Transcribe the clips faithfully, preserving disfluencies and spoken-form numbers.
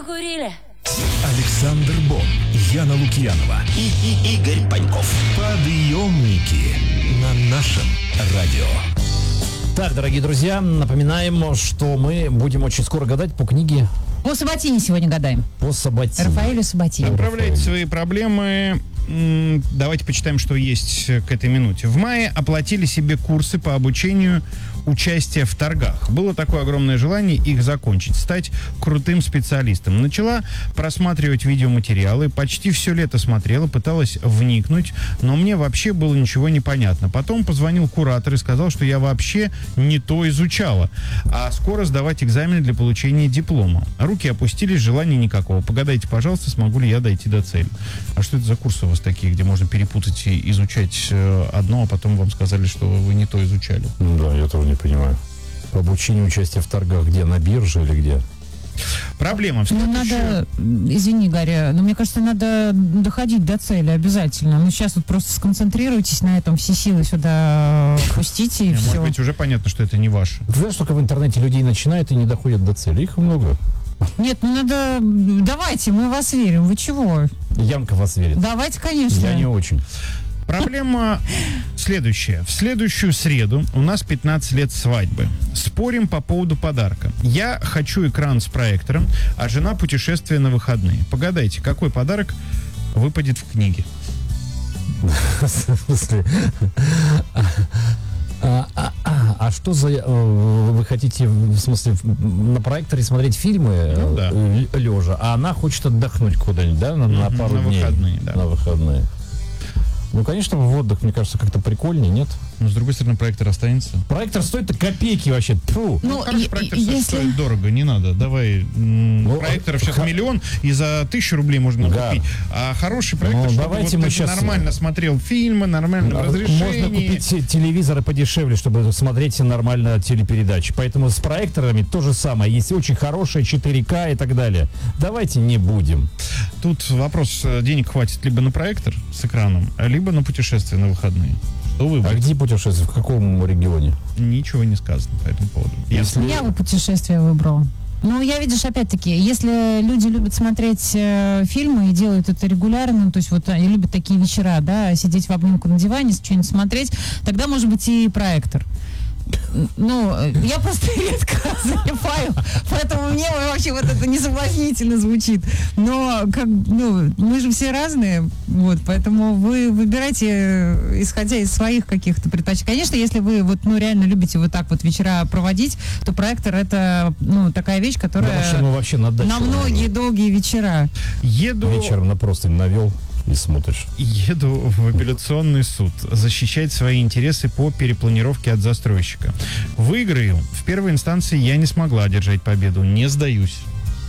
Покурили. Александр Бон, Яна Лукьянова и, и Игорь Паньков. Подъемники на нашем радио. Так, дорогие друзья, напоминаем, что мы будем очень скоро гадать по книге... По Сабатине сегодня гадаем. По Сабатине. Рафаэлю Сабатине. Отправляйте свои проблемы. Давайте почитаем, что есть к этой минуте. В мае оплатили себе курсы по обучению участия в торгах. Было такое огромное желание их закончить, стать крутым специалистом. Начала просматривать видеоматериалы, почти все лето смотрела, пыталась вникнуть, но мне вообще было ничего не понятно. Потом позвонил куратор и сказал, что я вообще не то изучала, а скоро сдавать экзамены для получения диплома. Руки опустились, желания никакого. Погадайте, пожалуйста, смогу ли я дойти до цели. А что это за курсы у вас такие, где можно перепутать и изучать одно, а потом вам сказали, что вы не то изучали? Да, я тоже не понимаю. По обучению участия в торгах где? На бирже или где? Проблема. Ну, надо, извини, Гарри, но мне кажется, надо доходить до цели обязательно. Ну, сейчас вот просто сконцентрируйтесь на этом, все силы сюда пустите и не, все. Может быть, уже понятно, что это не ваше. Ты знаешь, только в интернете людей начинают и не доходят до цели. Их много. Нет, ну надо... Давайте, мы вас верим. Вы чего? Янка вас верит. Давайте, конечно. Я не очень. Проблема следующая. В следующую среду у нас пятнадцать лет свадьбы. Спорим по поводу подарка. Я хочу экран с проектором, а жена путешествие на выходные. Погадайте, какой подарок выпадет в книге? В смысле? А, а, а, а что за... Вы хотите, в смысле, на проекторе смотреть фильмы ну, да. лежа, а она хочет отдохнуть куда-нибудь, да, на, на пару на дней? Выходные, да. На выходные. Ну, конечно, в отдых, мне кажется, как-то прикольнее, нет? Но, с другой стороны, проектор останется. Проектор стоит-то копейки вообще. Тьфу. Ну, Ну, хороший и- проектор и- стоит если- дорого, не надо. Давай, м, Ну, проекторов сейчас ха- миллион, и за тысячу рублей можно Да. купить. А хороший проектор, Ну, чтобы давайте вот мы ты щас- нормально смотрел фильмы, нормально А, разрешение. Можно купить те- телевизоры подешевле, чтобы смотреть нормально телепередачи. Поэтому с проекторами то же самое. Есть очень хорошие четыре ка и так далее. Давайте не будем. Тут вопрос, э, денег хватит либо на проектор с экраном, либо на путешествие на выходные. Что А выбрать? где путешествие? В каком регионе? Ничего не сказано по этому поводу. Я- Если- Я бы путешествие выбрала. Ну, я, видишь, опять-таки, если люди любят смотреть э, фильмы и делают это регулярно, то есть вот они любят такие вечера, да, сидеть в обнимку на диване, что-нибудь смотреть, тогда, может быть, и проектор. Ну, я просто редко залипаю, поэтому мне вообще вот это не соблазнительно звучит. Но, как, ну, мы же все разные, вот, поэтому вы выбирайте, исходя из своих каких-то предпочтений. Конечно, если вы вот, ну, реально любите вот так вот вечера проводить, то проектор — это, ну, такая вещь, которая машину вообще на дачу. на многие долгие вечера. Еду, Вечером на простынь навел и смотришь. еду в апелляционный суд защищать свои интересы по перепланировке от застройщика. Выиграю. В первой инстанции я не смогла одержать победу. Не сдаюсь.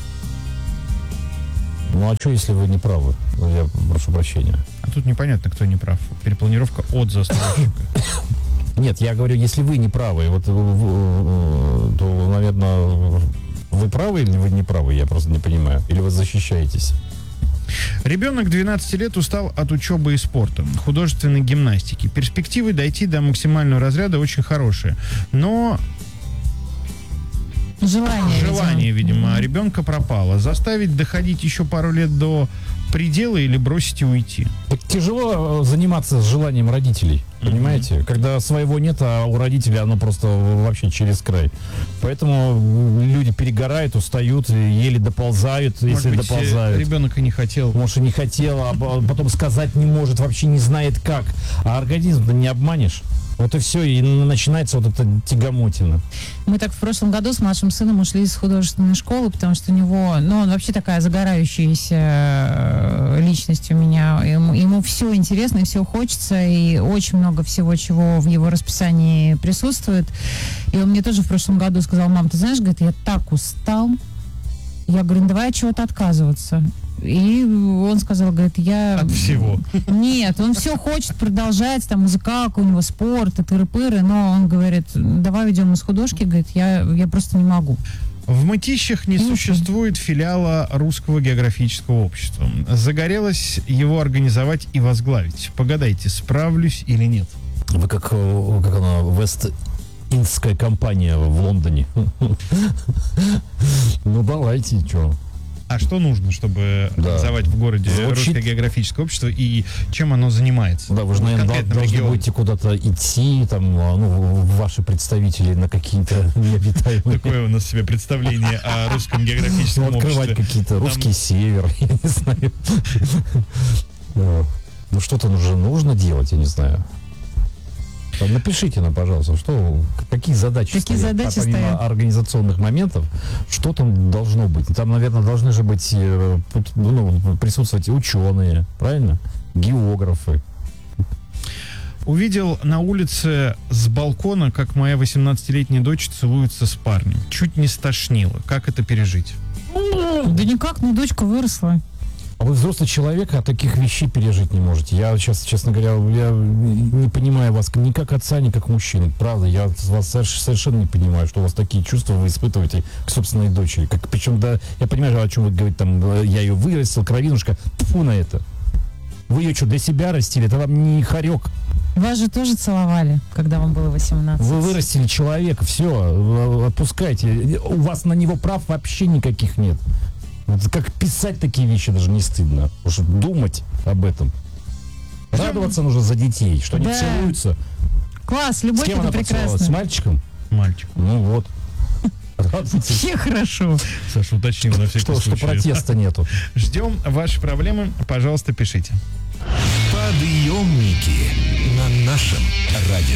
Ну а что, если вы не правы? Ну, я прошу прощения. А тут непонятно, кто не прав. Перепланировка от застройщика. Нет, я говорю, если вы не правы, вот, э, э, то, наверное, вы правы или вы не правы? Я просто не понимаю. Или вы защищаетесь? Ребенок двенадцати лет устал от учебы и спорта, художественной гимнастики. Перспективы дойти до максимального разряда очень хорошие. Но Желание. желание, видимо, ребенка пропало. Заставить доходить еще пару лет до предела или бросить и уйти. Так тяжело э, заниматься с желанием родителей, понимаете? Когда своего нет, а у родителей оно просто вообще через край. Поэтому люди перегорают, устают, и еле доползают, если Может быть, доползают. ребенок и не хотел. Может, и не хотел, а б- потом сказать не может, вообще не знает как. А организм-то не обманешь. Вот и все, и начинается вот эта тягомотина. Мы так в прошлом году с младшим сыном ушли из художественной школы, потому что у него, ну, он вообще такая загорающаяся э, личность у меня. Ему, ему все интересно и все хочется, и очень много всего, чего в его расписании присутствует. И он мне тоже в прошлом году сказал: мам, ты знаешь, говорит, я так устал. Я говорю, ну, давай от чего-то отказываться. И он сказал, говорит, я... От всего. Нет, он все хочет продолжать, там, музыкалка у него, спорт и тыры-пыры, но он говорит, давай ведем из художки, говорит, я, я просто не могу. В Мытищах не существует филиала Русского географического общества. Загорелось его организовать и возглавить. Погадайте, справлюсь или нет? Вы как, э, как она, Вест-Индская компания в Лондоне. Ну давайте, что. А что нужно, чтобы Да. организовать в городе Звучит- Русское географическое общество и чем оно занимается? Да, вы же, В наверное, конкретном должны регионе. будете куда-то идти, там, а, ну, ваши представители на какие-то необитаемые... Какое у нас себе представление о Русском географическом Ну, открывать обществе? какие-то Там- русский север, я не знаю. Да. Ну, что-то уже нужно делать, я не знаю. Там напишите нам, пожалуйста, что, какие задачи Какие стоят, задачи а помимо стоят? организационных моментов, что там должно быть? Там, наверное, должны же быть, э, тут, ну, присутствовать ученые, правильно? Географы. Увидел на улице с балкона, как моя восемнадцатилетняя дочь целуется с парнем. Чуть не стошнило. Как это пережить? Да никак, ну дочка выросла. А вы взрослый человек, а таких вещей пережить не можете. Я сейчас, честно говоря, я не понимаю вас ни как отца, ни как мужчины. Правда, я вас соверш- совершенно не понимаю, что у вас такие чувства вы испытываете к собственной дочери. Как, причем, да, я понимаю, о чем вы говорите, там, э, я ее вырастил, кровинушка. Тьфу на это. Вы ее что, для себя растили? Это вам не хорек. Вас же тоже целовали, когда вам было восемнадцать. Вы вырастили человека, все, отпускайте. У вас на него прав вообще никаких нет. Вот как писать такие вещи даже не стыдно. Потому что думать об этом. Радоваться нужно за детей, что они Да. целуются. Класс, С любовь кем это она поцеловалась? С прекрасно. мальчиком? Мальчик. Ну вот. Радуйтесь, Вообще хорошо. Саша уточнил на всякий что, что случай. протеста нету. Ждем ваши проблемы. Пожалуйста, пишите. Подъемники на нашем радио.